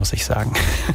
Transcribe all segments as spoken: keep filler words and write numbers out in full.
muss ich sagen.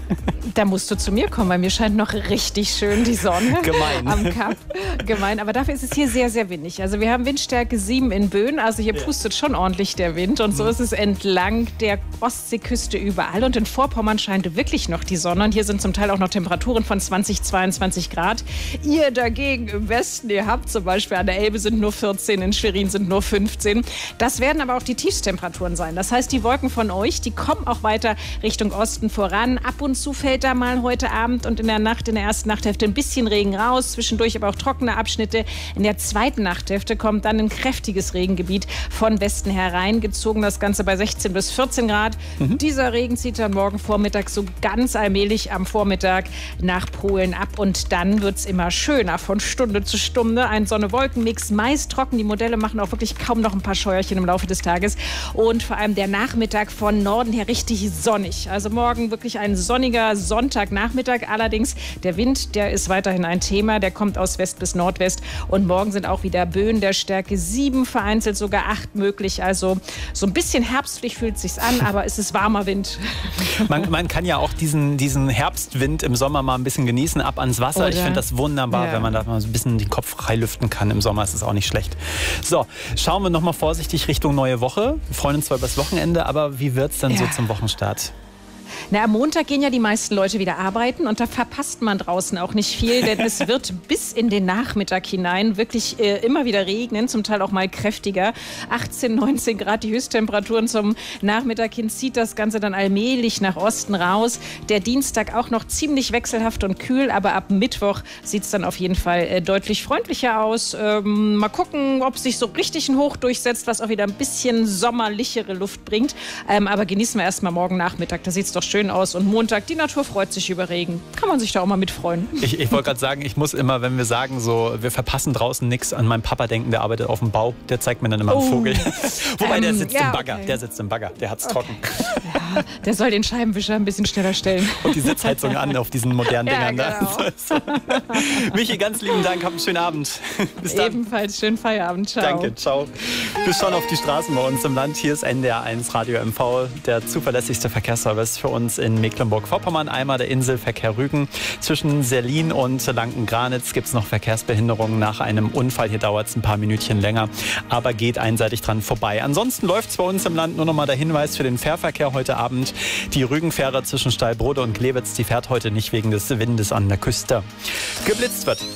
Da musst du zu mir kommen, weil mir scheint noch richtig schön die Sonne Gemein. am Kap. Gemein, aber dafür ist es hier sehr, sehr windig. Also wir haben Windstärke sieben in Böen, also hier pustet schon ordentlich der Wind und so ist es entlang der Ostseeküste überall und in Vorpommern scheint wirklich noch die Sonne und hier sind zum Teil auch noch Temperaturen von zwanzig, zweiundzwanzig Grad. Ihr dagegen im Westen, ihr habt zum Beispiel an der Elbe sind nur vierzehn, in Schwerin sind nur fünfzehn. Das werden aber auch die Tiefstemperaturen sein. Das heißt, die Wolken von euch, die kommen auch weiter Richtung Osten voran. Ab und zu fällt da mal heute Abend und in der Nacht, in der ersten Nachthälfte ein bisschen Regen raus, zwischendurch aber auch trockene Abschnitte. In der zweiten Nachthälfte kommt dann ein kräftiges Regengebiet von Westen hereingezogen. Das Ganze bei sechzehn bis vierzehn Grad. Mhm. Dieser Regen zieht dann morgen Vormittag so ganz allmählich am Vormittag nach Polen ab und dann wird es immer schöner von Stunde zu Stunde. Ein Sonne-Wolken-Mix, meist trocken. Die Modelle machen auch wirklich kaum noch ein paar Scheuerchen im Laufe des Tages und vor allem der Nachmittag von Norden her richtig sonnig. Also morgen wirklich ein sonniger Sonntagnachmittag. Allerdings der Wind, der ist weiterhin ein Thema. Der kommt aus West bis Nordwest. Und morgen sind auch wieder Böen der Stärke sieben, vereinzelt sogar acht möglich. Also so ein bisschen herbstlich fühlt es sich an, aber es ist warmer Wind. Man, man kann ja auch diesen, diesen Herbstwind im Sommer mal ein bisschen genießen, ab ans Wasser. Oder? Ich finde das wunderbar, ja. Wenn man da mal so ein bisschen den Kopf frei lüften kann. Im Sommer ist es auch nicht schlecht. So, schauen wir noch mal vorsichtig Richtung neue Woche. Wir freuen uns zwar über das Wochenende, aber wie wird es denn ja. so zum Wochenstart? Na, am Montag gehen ja die meisten Leute wieder arbeiten und da verpasst man draußen auch nicht viel, denn es wird bis in den Nachmittag hinein wirklich äh, immer wieder regnen, zum Teil auch mal kräftiger. achtzehn, neunzehn Grad die Höchsttemperaturen zum Nachmittag hin, zieht das Ganze dann allmählich nach Osten raus. Der Dienstag auch noch ziemlich wechselhaft und kühl, aber ab Mittwoch sieht es dann auf jeden Fall äh, deutlich freundlicher aus. Ähm, mal gucken, ob sich so richtig ein Hoch durchsetzt, was auch wieder ein bisschen sommerlichere Luft bringt. Ähm, aber genießen wir erst mal morgen Nachmittag, da sieht es doch schön aus. Und Montag, die Natur freut sich über Regen. Kann man sich da auch mal mitfreuen. Ich, ich wollte gerade sagen, ich muss immer, wenn wir sagen, so, wir verpassen draußen nichts, an meinen Papa denken, der arbeitet auf dem Bau. Der zeigt mir dann immer einen oh. Vogel. Wobei, ähm, der sitzt ja, im Bagger. Okay. Der sitzt im Bagger. Der hat's okay. trocken. Ja, der soll den Scheibenwischer ein bisschen schneller stellen. Und die Sitzheizung an auf diesen modernen ja, Dingern. Genau. Da. Michi, ganz lieben Dank. Hab einen schönen Abend. Bis dann. Ebenfalls schönen Feierabend. Ciao. Danke. Ciao. Bis schon auf die Straßen bei uns im Land. Hier ist N D R eins Radio M V, der zuverlässigste Verkehrsservice für uns in Mecklenburg-Vorpommern. Einmal der Inselverkehr Rügen. Zwischen Serlin und Lanken-Granitz gibt es noch Verkehrsbehinderungen nach einem Unfall. Hier dauert es ein paar Minütchen länger, aber geht einseitig dran vorbei. Ansonsten läuft es bei uns im Land. Nur noch mal der Hinweis für den Fährverkehr heute Abend. Die Rügenfähre zwischen Steilbrode und Glewitz, die fährt heute nicht wegen des Windes an der Küste. Geblitzt wird.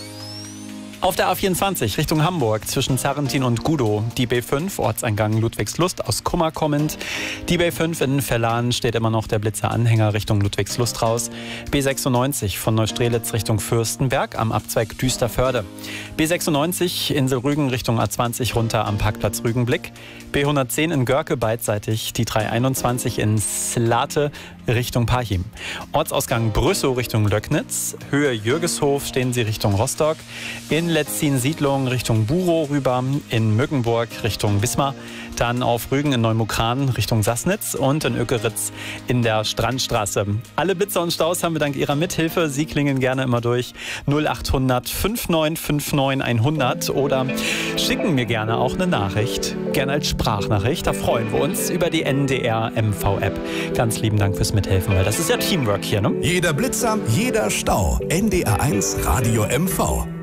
Auf der A vierundzwanzig Richtung Hamburg zwischen Zarrentin und Gudow. Die B fünf, Ortseingang Ludwigslust aus Kummer kommend. Die B fünf in Verlan steht immer noch der Blitzer-Anhänger Richtung Ludwigslust raus. B sechsundneunzig von Neustrelitz Richtung Fürstenberg am Abzweig Düsterförde. B sechsundneunzig Insel Rügen Richtung A zwanzig runter am Parkplatz Rügenblick. B hundertzehn in Görke beidseitig. Die dreihunderteinundzwanzig in Slate Richtung Parchim. Ortsausgang Brüssow Richtung Löcknitz. Höhe Jürgeshof stehen Sie Richtung Rostock. In Letzin-Siedlung Richtung Burow rüber, in Mückenburg Richtung Wismar, dann auf Rügen in Neumukran Richtung Sassnitz und in Ökeritz in der Strandstraße. Alle Blitzer und Staus haben wir dank Ihrer Mithilfe. Sie klingen gerne immer durch null achthundert fünfundneunzig neunundfünfzig hundert oder schicken mir gerne auch eine Nachricht, gerne als Sprachnachricht. Da freuen wir uns über die N D R M V-App. Ganz lieben Dank fürs Mithelfen, weil das ist ja Teamwork hier, ne? Jeder Blitzer, jeder Stau. N D R eins Radio M V.